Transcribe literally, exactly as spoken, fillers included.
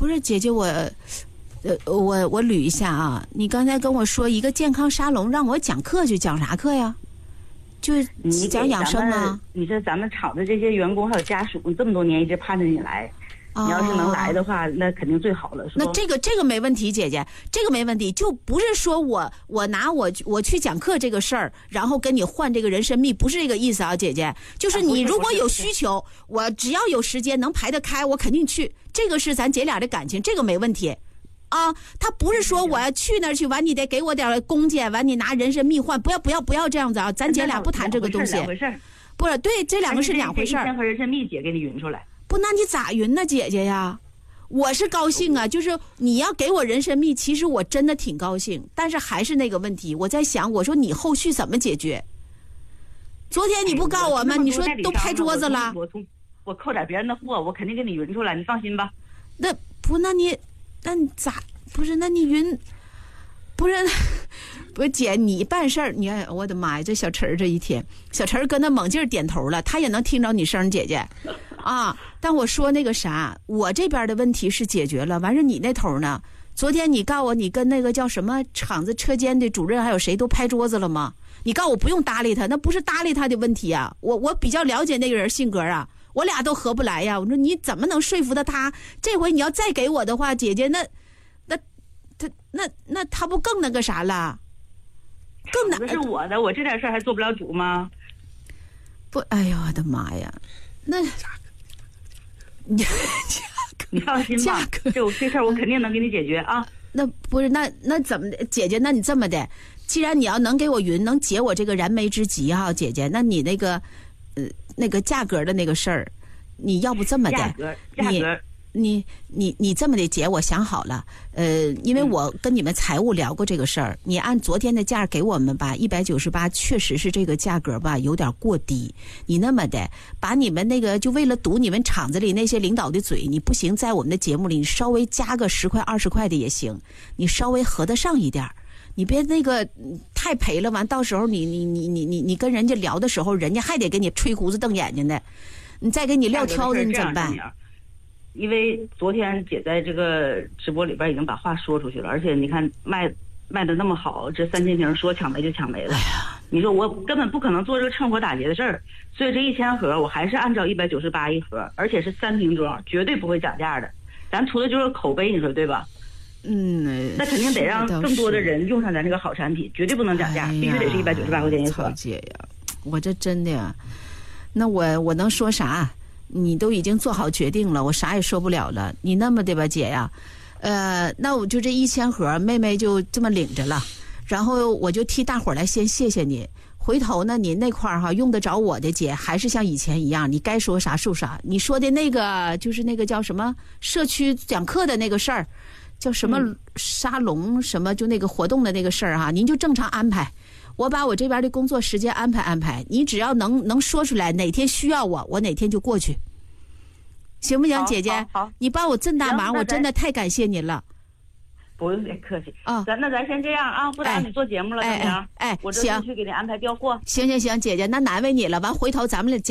不是姐姐我。呃，我我捋一下啊，你刚才跟我说一个健康沙龙，让我讲课去，讲啥课呀？就讲养生啊。 你说咱们厂的这些员工还有家属，这么多年一直盼着你来， 哦、 你要是能来的话，那肯定最好了。 那这个这个没问题，姐姐，这个没问题，就不是说我我拿我我去讲课这个事儿，然后跟你换这个人参蜜，不是这个意思啊，姐姐。就是你如果有需求，啊、我只要有时间能排得开，我肯定去。这个是咱姐俩的感情，这个没问题。啊，他不是说我要去那儿去完，你得给我点工钱，完你拿人参蜜换，不要不要不要这样子啊！咱姐俩不谈这个东西。 两回事儿， 不是对，这两个是两回事儿。 先和人参蜜姐给你匀出来。 不，那你咋匀呢，姐姐呀？我是高兴啊，就是你要给我人参蜜，其实我真的挺高兴，但是还是那个问题，我在想，我说你后续怎么解决？昨天你不告我吗？你说都拍桌子了。 我从我扣点别人的货，我肯定给你匀出来，你放心吧。 那不，那你。那你咋不是？那你晕，不是？不是姐，你办事儿，你看，我的妈呀！这小陈儿这一天，小陈儿跟那猛劲儿点头了，他也能听着你声，姐姐，啊！但我说那个啥，我这边的问题是解决了，完事你那头呢？昨天你告诉我，你跟那个叫什么厂子车间的主任还有谁都拍桌子了吗？你告诉我不用搭理他，那不是搭理他的问题啊！我我比较了解那个人性格啊。我俩都合不来呀！我说你怎么能说服的他？这回你要再给我的话，姐姐那，那，他那那他不更那个啥了？更难。 这是我的，我这点事儿还做不了主吗？ 不，哎呦我的妈呀！那，你你放心吧，这这事儿我肯定能给你解决啊。 那不是那那怎么的？姐姐，那你这么的，既然你要能给我匀，能解我这个燃眉之急哈，姐姐，那你那个。呃，那个价格的那个事儿，你要不这么的， 价格价格， 你你你这么的姐，我想好了，呃，因为我跟你们财务聊过这个事儿，你按昨天的价给我们吧，一百九十八，确实是这个价格吧，有点过低。你那么的把你们那个，就为了堵你们厂子里那些领导的嘴，你不行，在我们的节目里，你稍微加个十块二十块的也行，你稍微合得上一点。你别那个太赔了，完到时候你你你你你你跟人家聊的时候，人家还得给你吹胡子瞪眼睛的，你再给你撂挑子，你怎么办？ 因为昨天姐在这个直播里边已经把话说出去了，而且你看卖卖的那么好，这三千瓶说抢没就抢没了。你说我根本不可能做这个趁火打劫的事儿，所以这一千盒我还是按照一百九十八一盒，而且是三瓶装，绝对不会涨价的。咱图的就是口碑，你说对吧？ 嗯， 那肯定得让更多的人用上咱这个好产品，绝对不能涨价，必须得是一百九十八块钱一盒。 姐呀，我这真的呀，那我我能说啥？你都已经做好决定了，我啥也说不了了。你那么的吧，姐呀，呃，那我就这一千盒，妹妹就这么领着了。然后我就替大伙儿来先谢谢你。回头呢，你那块儿哈用得着我的姐，还是像以前一样，你该说啥说啥。你说的那个就是那个叫什么社区讲课的那个事儿。叫什么沙龙什么就那个活动的那个事儿哈，您就正常安排，我把我这边的工作时间安排安排，你只要能能说出来哪天需要我，我哪天就过去，行不行？姐姐， 好， 你帮我这么大忙，我真的太感谢您了。 不用别客气啊， 咱那咱先这样啊，不打扰你做节目了， 哎哎哎， 我这去给你安排调货。 行行行，姐姐，那难为你了，完回头咱们